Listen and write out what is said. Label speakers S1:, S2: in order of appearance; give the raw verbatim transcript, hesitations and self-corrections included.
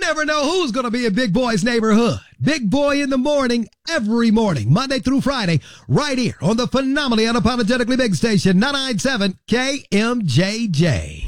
S1: never know who's going to be in Big Boy's neighborhood. Big Boy in the morning, every morning, Monday through Friday, right here on the phenomenally unapologetically big station, nine ninety-seven K M J J.